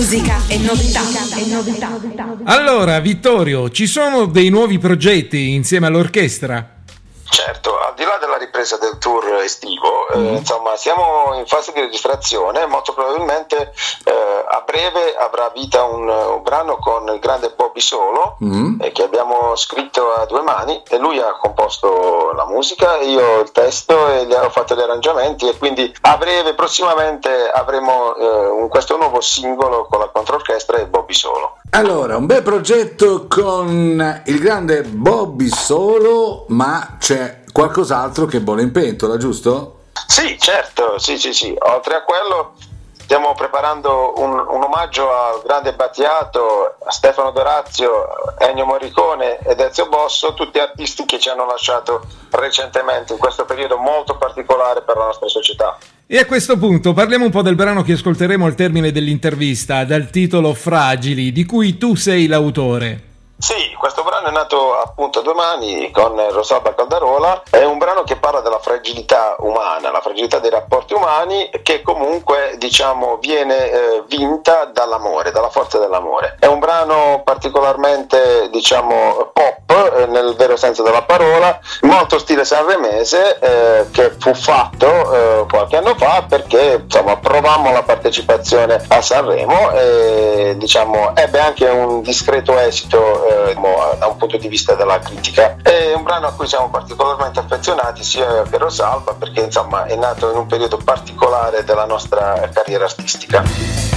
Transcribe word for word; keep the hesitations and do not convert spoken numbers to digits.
Musica e novità. E novità. Allora, Vittorio, ci sono dei nuovi progetti insieme all'orchestra? Certo, al di là della ripresa del tour estivo, eh, mm. insomma, siamo in fase di registrazione. Molto probabilmente eh, a breve avrà vita un, un brano con il grande Bobby Solo, mm. eh, che abbiamo scritto a due mani, e lui ha composto la musica, io il testo, e gli ho fatto gli arrangiamenti, e quindi a breve, prossimamente, avremo eh, un, questo nuovo singolo con la controrchestra e Bobby Solo. Allora, un bel progetto con il grande Bobby Solo, ma c'è qualcos'altro che bolle in pentola, giusto? Sì, certo, sì, sì, sì. Oltre a quello stiamo preparando un, un omaggio al grande Battiato, a Stefano Dorazio, Ennio Morricone ed Ezio Bosso, tutti artisti che ci hanno lasciato recentemente in questo periodo molto particolare per la nostra società. E a questo punto parliamo un po' del brano che ascolteremo al termine dell'intervista, dal titolo Fragili, di cui tu sei l'autore. Sì, questo brano è nato appunto a due mani con Rosalba Caldarola. È un brano che parla della fragilità umana, la fragilità dei rapporti umani, che comunque, diciamo, viene eh, vinta dall'amore, dalla forza dell'amore. È un brano particolarmente, diciamo, pop eh, nel vero senso della parola, molto stile sanremese, eh, che fu fatto eh, qualche anno fa perché, insomma, provammo la partecipazione a Sanremo e, diciamo, ebbe anche un discreto esito da un punto di vista della critica. È un brano a cui siamo particolarmente affezionati, sia per Rosalba, perché insomma è nato in un periodo particolare della nostra carriera artistica.